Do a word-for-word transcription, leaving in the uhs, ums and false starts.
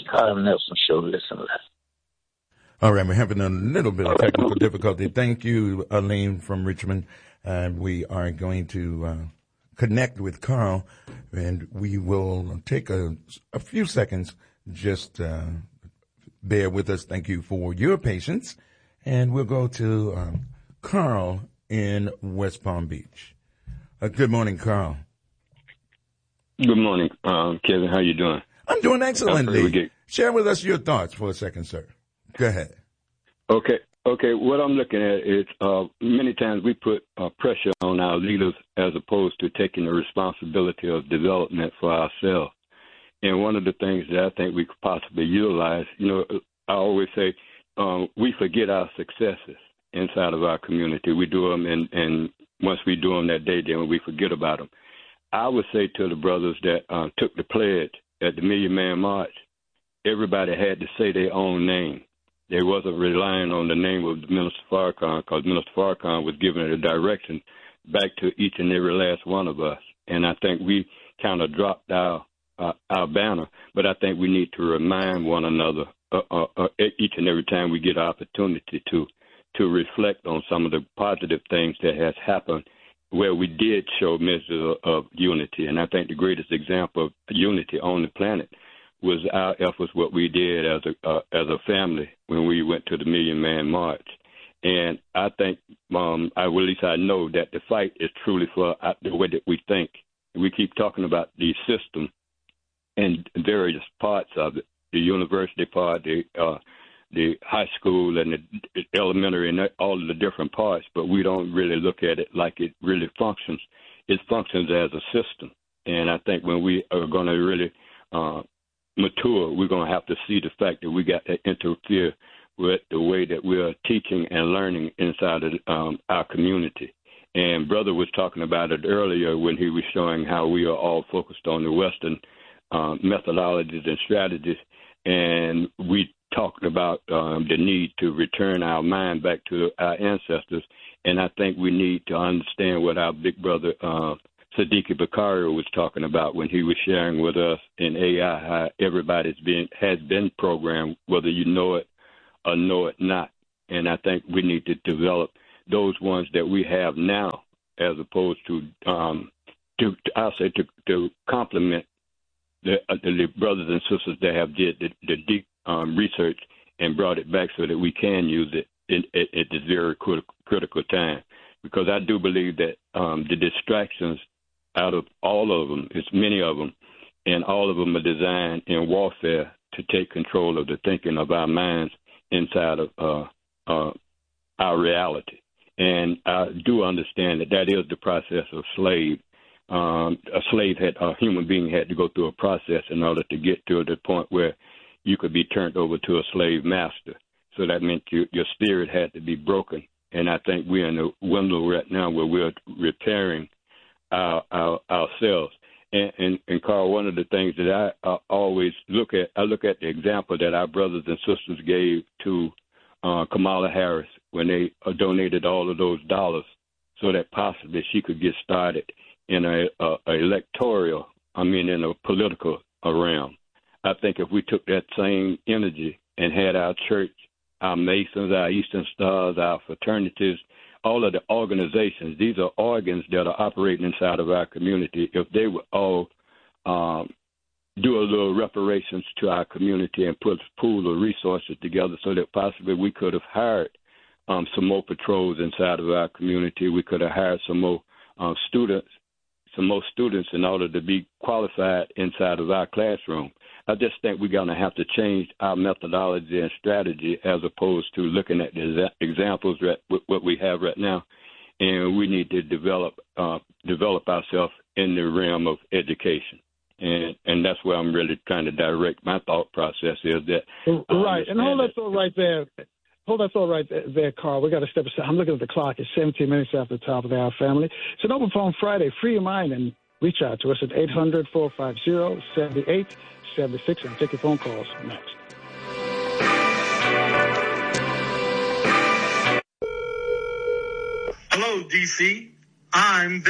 Carl Nelson Show. Listen live. All right, we're having a little bit of technical difficulty. Thank you, Aline from Richmond. Uh, we are going to uh, connect with Carl, and we will take a, a few seconds. Just uh, bear with us. Thank you for your patience. And we'll go to um, Carl in West Palm Beach. Uh, good morning, Carl. Good morning, um, Kevin. How you doing? I'm doing excellently. Get... Share with us your thoughts for a second, sir. Go ahead. Okay. Okay. What I'm looking at is uh, many times we put uh, pressure on our leaders as opposed to taking the responsibility of development for ourselves. And one of the things that I think we could possibly utilize, you know, I always say um, we forget our successes inside of our community. We do them, and, and once we do them that day, then we forget about them. I would say to the brothers that uh, took the pledge at the Million Man March, everybody had to say their own name. They wasn't relying on the name of Minister Farrakhan, because Minister Farrakhan was giving a direction back to each and every last one of us. And I think we kind of dropped our uh, our banner, but I think we need to remind one another uh, uh, uh, each and every time we get an opportunity to to reflect on some of the positive things that has happened where we did show measures of, of unity. And I think the greatest example of unity on the planet was our efforts, what we did as a uh, as a family when we went to the Million Man March. And I think, um, I, well, at least I know that the fight is truly for uh, the way that we think. We keep talking about the system and various parts of it, the university part, the uh, the high school and the elementary and all of the different parts, but we don't really look at it like it really functions. It functions as a system. And I think when we are going to really uh, mature, we're going to have to see the fact that we got to interfere with the way that we are teaching and learning inside of um, our community. And Brother was talking about it earlier when he was showing how we are all focused on the Western uh, methodologies and strategies, and we talked about um, the need to return our mind back to our ancestors. And I think we need to understand what our big brother uh, Siddiqui Bakaria was talking about when he was sharing with us in A I how everybody's been has been programmed, whether you know it or know it not. And I think we need to develop those ones that we have now, as opposed to um, to I'll say to, to complement the, uh, the brothers and sisters that have did the, the deep um, research and brought it back so that we can use it in, at, at this very critical, critical time. Because I do believe that um, the distractions out of all of them, it's many of them, and all of them are designed in warfare to take control of the thinking of our minds inside of uh, uh, our reality. And I do understand that that is the process of slave. Um, a slave had, a human being had to go through a process in order to get to the point where you could be turned over to a slave master. So that meant you, your spirit had to be broken. And I think we're in a window right now where we're repairing our, our, ourselves. And, and, and Carl, one of the things that I, I always look at, I look at the example that our brothers and sisters gave to uh, Kamala Harris when they uh, donated all of those dollars so that possibly she could get started in a, a, a electoral, I mean, in a political realm. I think if we took that same energy and had our church, our Masons, our Eastern Stars, our fraternities, all of the organizations, these are organs that are operating inside of our community. If they would all um, do a little reparations to our community and put a pool of resources together so that possibly we could have hired um, some more patrols inside of our community. We could have hired some more uh, students, some more students in order to be qualified inside of our classroom. I just think we're going to have to change our methodology and strategy as opposed to looking at the examples that what we have right now. And we need to develop uh, develop ourselves in the realm of education. And and that's where I'm really trying to direct my thought process is that. Um, right. And hold that thought right there. Hold that thought right there, Carl. We got to step aside. I'm looking at the clock. It's seventeen minutes after the top of the hour, family. It's an open phone Friday. Free your mind and reach out to us at eight hundred, four five zero, seven eight seven six and take your phone calls next. Hello, D C. I'm